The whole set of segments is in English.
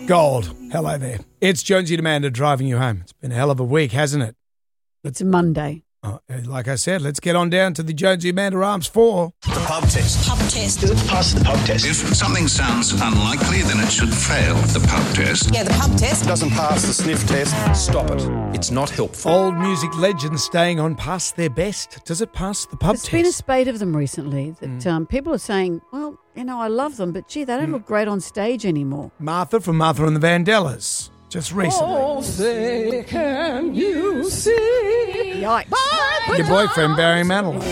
Gold. Hello there. It's Jonesy and Amanda driving you home. It's been a hell of a week, hasn't it? It's Monday. Oh, like I said, let's get on down to the Jonesy Amanda Arms 4. The pub test. Pub test. Let's pass the pub test. If something sounds unlikely, then it should fail the pub test. Yeah, the pub test. Doesn't pass the sniff test. Stop it. It's not helpful. Old music legends staying on past their best. Does it pass the pub There's test? been a spate of them recently that people are saying, well, you know, I love them, but gee, they don't look great on stage anymore. Martha from Martha and the Vandellas. Just recently. Oh, say, can you see? Yikes. Your boyfriend, Barry Manilow.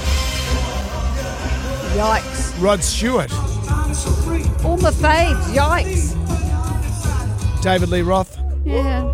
Yikes. Rod Stewart. All my faves. Yikes. David Lee Roth. Yeah.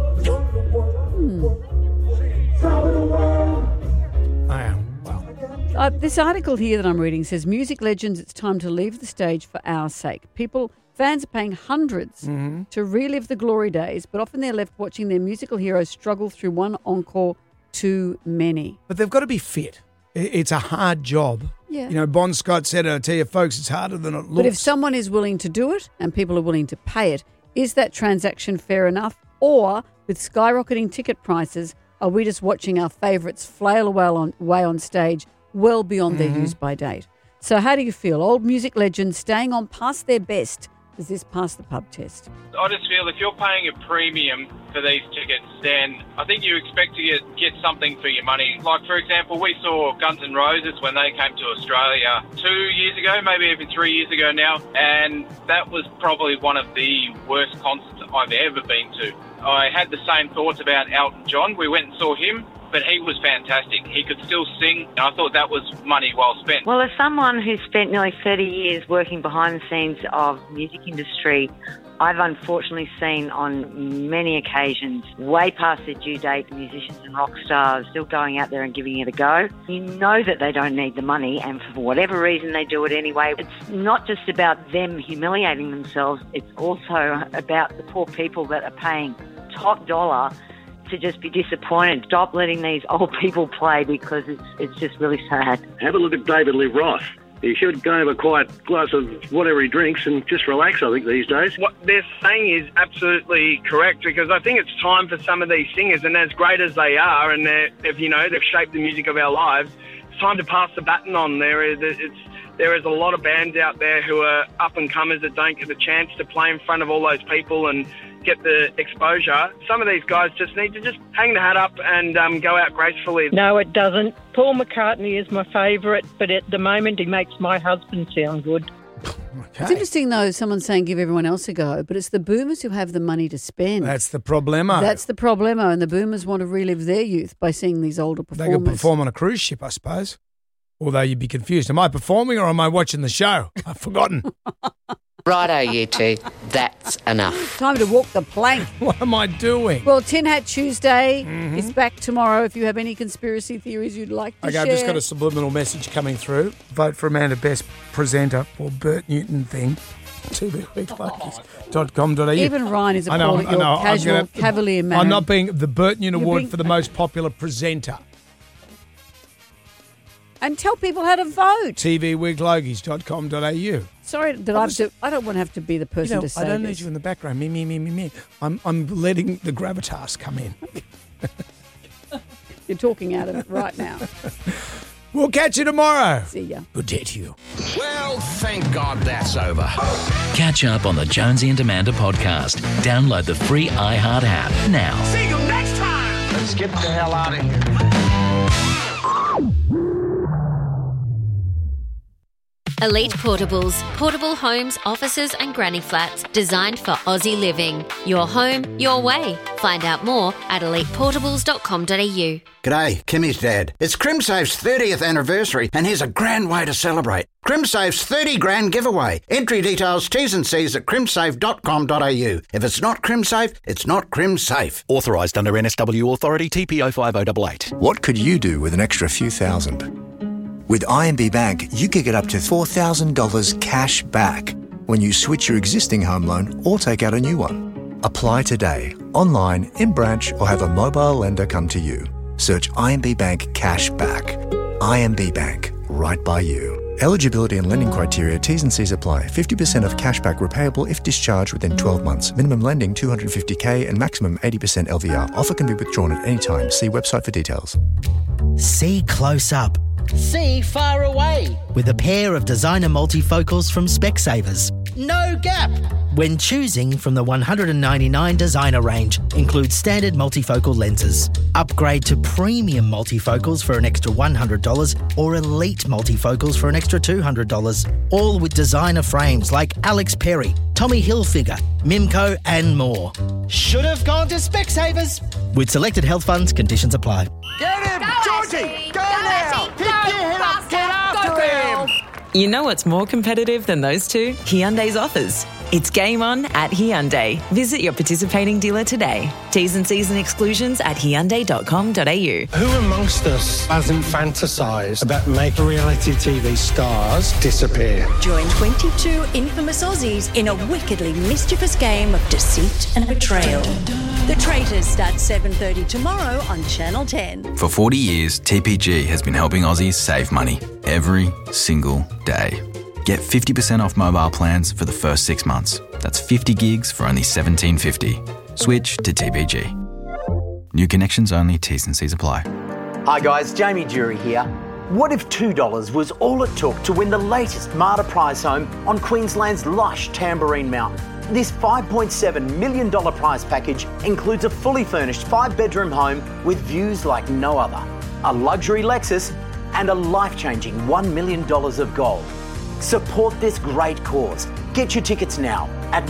Wow. This article here that I'm reading says, music legends, it's time to leave the stage for our sake. Fans are paying hundreds to relive the glory days, but often they're left watching their musical heroes struggle through one encore too many. But they've got to be fit. It's a hard job. Yeah. You know, Bon Scott said, I tell you, folks, it's harder than it looks. But if someone is willing to do it and people are willing to pay it, is that transaction fair enough? Or, with skyrocketing ticket prices, are we just watching our favourites flail away on stage well beyond their use-by date? So how do you feel? Old music legends staying on past their best. Does this pass the pub test? I just feel if you're paying a premium for these tickets, then I think you expect to get something for your money. Like, for example, we saw Guns N' Roses when they came to Australia 2 years ago, maybe even 3 years ago now, and that was probably one of the worst concerts I've ever been to. I had the same thoughts about Elton John. We went and saw him, but he was fantastic. He could still sing, and I thought that was money well spent. Well, as someone who's spent nearly 30 years working behind the scenes of the music industry, I've unfortunately seen on many occasions, way past their due date, musicians and rock stars still going out there and giving it a go. You know that they don't need the money, and for whatever reason they do it anyway. It's not just about them humiliating themselves, it's also about the poor people that are paying top dollar to just be disappointed. Stop letting these old people play, because it's just really sad. Have a look at David Lee Roth. He should go have a quiet glass of whatever he drinks and just relax, I think, these days. What they're saying is absolutely correct, because I think it's time for some of these singers, and as great as they are, and they've shaped the music of our lives, it's time to pass the baton on. There is a lot of bands out there who are up-and-comers that don't get the chance to play in front of all those people and get the exposure. Some of these guys just need to just hang the hat up and go out gracefully. No, it doesn't. Paul McCartney is my favourite, but at the moment he makes my husband sound good. Okay. It's interesting, though, someone's saying give everyone else a go, but it's the boomers who have the money to spend. That's the problemo. That's the problemo, and the boomers want to relive their youth by seeing these older performers. They could perform on a cruise ship, I suppose. Although you'd be confused. Am I performing or am I watching the show? I've forgotten. Righto, you two. That's enough. Time to walk the plank. What am I doing? Well, Tin Hat Tuesday is back tomorrow. If you have any conspiracy theories you'd like to share. I've just got a subliminal message coming through. Vote for Amanda Best Presenter for Bert Newton thing. tvweekladies.com.au. Even Ryan is appalled at your casual, cavalier manner. I'm not being the Bert Newton Award for the most popular presenter. And tell people how to vote. tvweekladies.com.au. Sorry that I don't want to have to be the person to say I don't this. need you in the background. Me. I'm letting the gravitas come in. You're talking out of it right now. We'll catch you tomorrow. See ya. Good day to you. Well, thank God that's over. Catch up on the Jonesy and Amanda podcast. Download the free iHeart app now. See you next time. Let's get the hell out of here. Elite Portables. Portable homes, offices and granny flats designed for Aussie living. Your home, your way. Find out more at eliteportables.com.au. G'day, Kimmy's dad. It's CrimSafe's 30th anniversary, and here's a grand way to celebrate. CrimSafe's 30 grand giveaway. Entry details, T's and C's at crimsafe.com.au. If it's not CrimSafe, it's not CrimSafe. Authorised under NSW Authority TPO 5088. What could you do with an extra few thousand? With IMB Bank, you could get up to $4,000 cash back when you switch your existing home loan or take out a new one. Apply today, online, in branch, or have a mobile lender come to you. Search IMB Bank Cash Back. IMB Bank, right by you. Eligibility and lending criteria, T's and C's apply. 50% of cashback repayable if discharged within 12 months. Minimum lending $250K and maximum 80% LVR. Offer can be withdrawn at any time. See website for details. See close up. See far away. With a pair of designer multifocals from Specsavers. No gap. When choosing from the 199 designer range, includes standard multifocal lenses. Upgrade to premium multifocals for an extra $100 or elite multifocals for an extra $200. All with designer frames like Alex Perry, Tommy Hilfiger, Mimco and more. Should have gone to Specsavers. With selected health funds, conditions apply. Get him! Georgie! Go now! Pick your head up! Get after him! You know what's more competitive than those two? Hyundai's offers. It's game on at Hyundai. Visit your participating dealer today. T's and C's and exclusions at Hyundai.com.au. Who amongst us hasn't fantasised about making reality TV stars disappear? Join 22 infamous Aussies in a wickedly mischievous game of deceit and betrayal. The Traitors starts 7:30 tomorrow on Channel 10. For 40 years, TPG has been helping Aussies save money every single day. Get 50% off mobile plans for the first 6 months. That's 50 gigs for only $17.50. Switch to TPG. New connections only, T's and C's apply. Hi guys, Jamie Jury here. What if $2 was all it took to win the latest Marta prize home on Queensland's lush Tamborine Mountain? This $5.7 million prize package includes a fully furnished 5-bedroom home with views like no other, a luxury Lexus and a life-changing $1 million of gold. Support this great cause. Get your tickets now at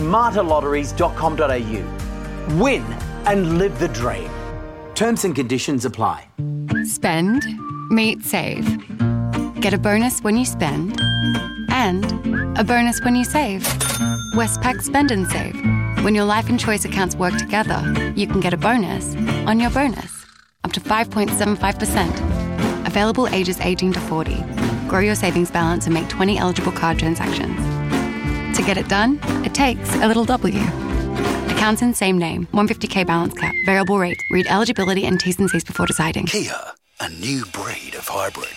martalotteries.com.au. Win and live the dream. Terms and conditions apply. Spend, meet, save. Get a bonus when you spend and a bonus when you save. Westpac Spend and Save. When your life and choice accounts work together, you can get a bonus on your bonus. Up to 5.75%. Available ages 18 to 40. Grow your savings balance and make 20 eligible card transactions. To get it done, it takes a little W. Accounts in same name. 150K balance cap. Variable rate. Read eligibility and T's and C's before deciding. Kia, a new breed of hybrid.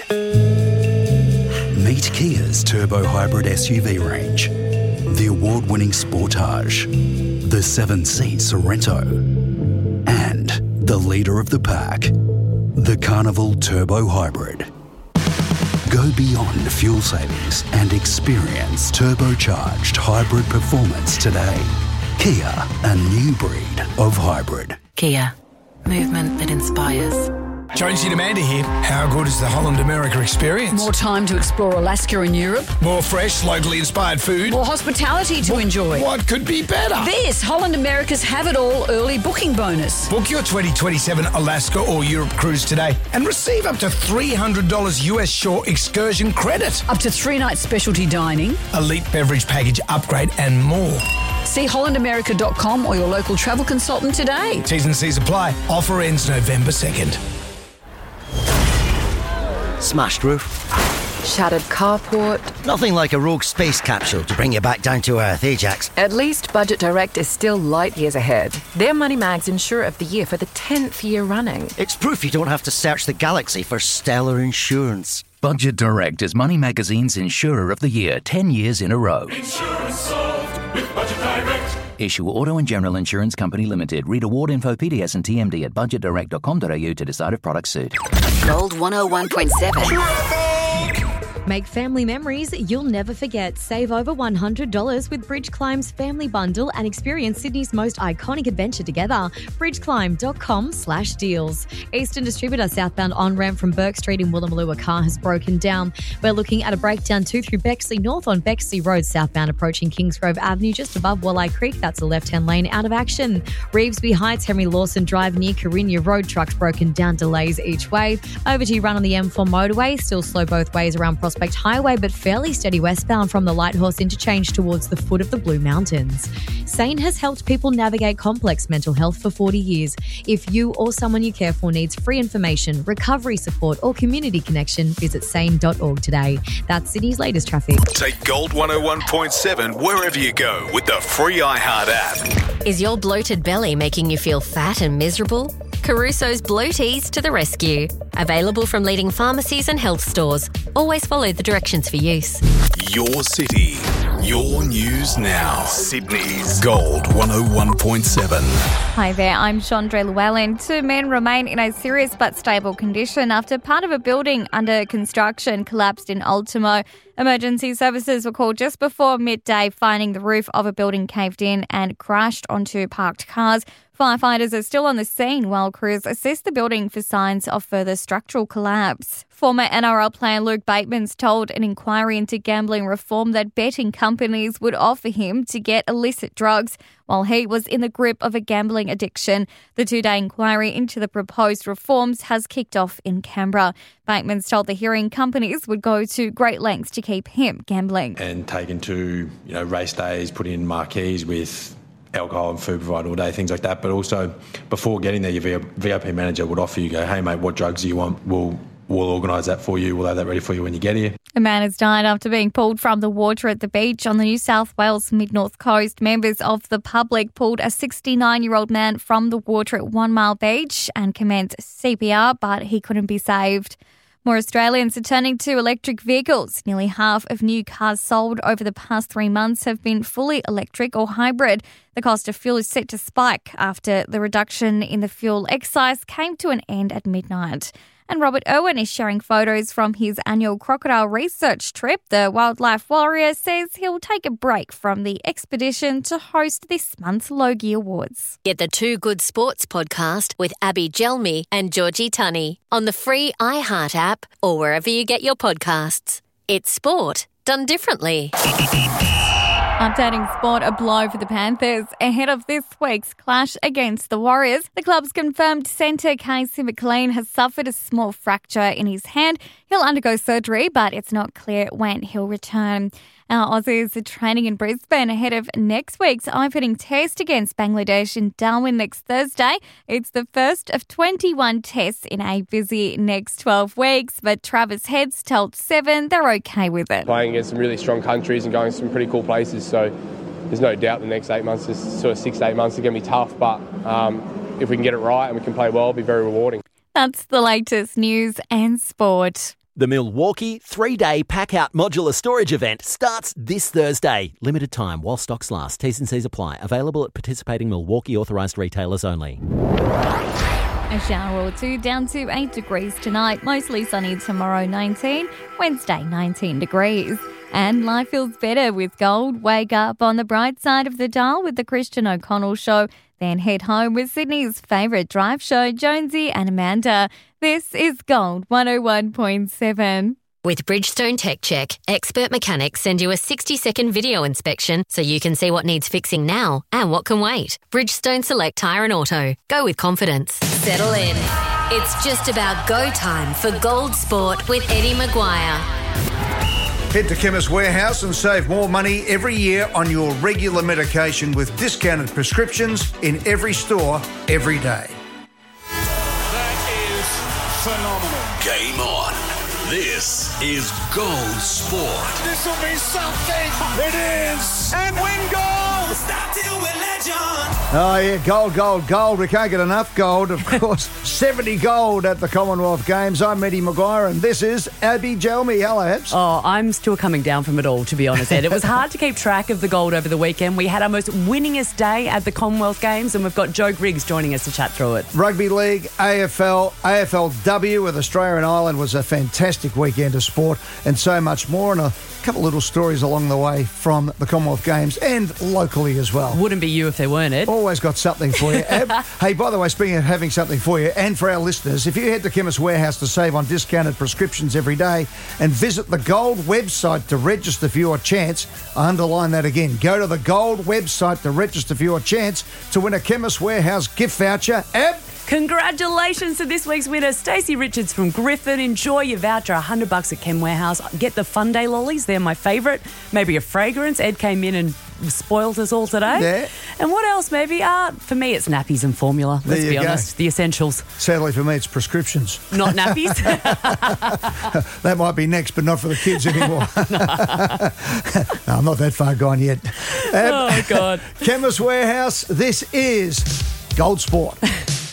Meet Kia's turbo hybrid SUV range. The award-winning Sportage. The 7-seat Sorento. And the leader of the pack. The Carnival Turbo Hybrid. Go beyond fuel savings and experience turbocharged hybrid performance today. Kia, a new breed of hybrid. Kia, movement that inspires. Jonesy and Amanda here. How good is the Holland America experience? More time to explore Alaska and Europe. More fresh, locally inspired food. More hospitality to enjoy. What could be better? This Holland America's Have It All early booking bonus. Book your 2027 Alaska or Europe cruise today and receive up to $300 US shore excursion credit. Up to 3-night specialty dining. Elite beverage package upgrade and more. See hollandamerica.com or your local travel consultant today. T's and C's apply. Offer ends November 2nd. Smashed roof. Shattered carport. Nothing like a rogue space capsule to bring you back down to earth, eh, Jax? At least Budget Direct is still light years ahead. They're Money Mag's Insurer of the Year for the 10th year running. It's proof you don't have to search the galaxy for stellar insurance. Budget Direct is Money Magazine's Insurer of the Year 10 years in a row. Insurance solved with Budget Direct. Issue Auto and General Insurance Company Limited. Read award info, PDS and TMD at budgetdirect.com.au to decide if products suit. Gold 101.7. Make family memories you'll never forget. Save over $100 with Bridge Climb's Family Bundle and experience Sydney's most iconic adventure together. bridgeclimb.com/deals. Eastern Distributor southbound on-ramp from Burke Street in Woolloomooloo, a car has broken down. We're looking at a breakdown 2 through Bexley North on Bexley Road, southbound approaching Kingsgrove Avenue just above Walleye Creek. That's a left-hand lane out of action. Revesby Heights, Henry Lawson Drive near Carina Road. Trucks broken down, delays each way. Overview run on the M4 motorway. Still slow both ways around Prospect Highway, but fairly steady westbound from the Lighthorse interchange towards the foot of the Blue Mountains. SANE has helped people navigate complex mental health for 40 years. If you or someone you care for needs free information, recovery support or community connection, visit sane.org today. That's Sydney's latest traffic. Take Gold 101.7 wherever you go with the free iHeart app. Is your bloated belly making you feel fat and miserable? Caruso's Blue Teas to the rescue. Available from leading pharmacies and health stores. Always follow the directions for use. Your city, your news now. Sydney's Gold 101.7. Hi there, I'm Chandra Llewellyn. 2 men remain in a serious but stable condition after part of a building under construction collapsed in Ultimo. Emergency services were called just before midday, finding the roof of a building caved in and crashed onto parked cars. Firefighters are still on the scene while crews assess the building for signs of further structural collapse. Former NRL player Luke Bateman's told an inquiry into gambling reform that betting companies would offer him to get illicit drugs while he was in the grip of a gambling addiction. The 2-day inquiry into the proposed reforms has kicked off in Canberra. Bateman's told the hearing companies would go to great lengths to keep him gambling. And taken to, race days, put in marquees with alcohol and food provided all day, things like that. But also, before getting there, your VIP manager would offer you, hey mate, what drugs do you want? We'll organise that for you. We'll have that ready for you when you get here. A man has died after being pulled from the water at the beach on the New South Wales mid-north coast. Members of the public pulled a 69-year-old man from the water at 1 Mile Beach and commenced CPR, but he couldn't be saved. More Australians are turning to electric vehicles. Nearly half of new cars sold over the past 3 months have been fully electric or hybrid. The cost of fuel is set to spike after the reduction in the fuel excise came to an end at midnight. And Robert Irwin is sharing photos from his annual crocodile research trip. The wildlife warrior says he'll take a break from the expedition to host this month's Logie Awards. Get the Too Good Sports podcast with Abby Gelmi and Georgie Tunney on the free iHeart app or wherever you get your podcasts. It's sport done differently. Updating sport, a blow for the Panthers ahead of this week's clash against the Warriors. The club's confirmed centre Casey McLean has suffered a small fracture in his hand. He'll undergo surgery, but it's not clear when he'll return. Our Aussies are training in Brisbane ahead of next week's eye-opening test against Bangladesh in Darwin next Thursday. It's the first of 21 tests in a busy next 12 weeks, but Travis Heads told Seven they're okay with it. Playing against some really strong countries and going to some pretty cool places, so there's no doubt the next 8 months, sort of 6 to 8 months, are going to be tough, but if we can get it right and we can play well, it'll be very rewarding. That's the latest news and sport. The Milwaukee 3-day pack-out modular storage event starts this Thursday. Limited time while stocks last. T's and C's apply. Available at participating Milwaukee authorised retailers only. A shower or two down to 8 degrees tonight. Mostly sunny tomorrow, 19. Wednesday, 19 degrees. And life feels better with gold. Wake up on the bright side of the dial with the Christian O'Connell Show. Then head home with Sydney's favourite drive show, Jonesy and Amanda. This is Gold 101.7. With Bridgestone Tech Check, expert mechanics send you a 60-second video inspection so you can see what needs fixing now and what can wait. Bridgestone Select Tyre and Auto. Go with confidence. Settle in. It's just about go time for Gold Sport with Eddie Maguire. Head to Chemist Warehouse and save more money every year on your regular medication with discounted prescriptions in every store, every day. That is phenomenal. Game on. This is Gold Sport. This will be something. It is. And win gold. Stop till we're legend. Oh, yeah, gold, gold, gold. We can't get enough gold, of course. 70 gold at the Commonwealth Games. I'm Eddie Maguire, and this is Abby Gelmi. Hello, Abs. Oh, I'm still coming down from it all, to be honest, Ed. It was hard to keep track of the gold over the weekend. We had our most winningest day at the Commonwealth Games, and we've got Joe Griggs joining us to chat through it. Rugby League, AFL, AFLW with Australia and Ireland was a fantastic weekend of sport, and so much more, and a couple little stories along the way from the Commonwealth Games and locally as well. Wouldn't be you if there weren't, Ed. Always got something for you, Ab. Hey, by the way, speaking of having something for you and for our listeners, if you head to Chemist Warehouse to save on discounted prescriptions every day and visit the Gold website to register for your chance, I underline that again, go to the Gold website to register for your chance to win a Chemist Warehouse gift voucher. Ab? Congratulations to this week's winner, Stacey Richards from Griffin. Enjoy your voucher, $100 at Chem Warehouse. Get the Fun Day lollies, they're my favourite. Maybe a fragrance. Ed came in and spoiled us all today. Yeah. And what else maybe? For me, it's nappies and formula, let's be honest. The essentials. Sadly for me, it's prescriptions. Not nappies? That might be next, but not for the kids anymore. No, I'm not that far gone yet. Oh, God. Chemist Warehouse, this is Gold Sport.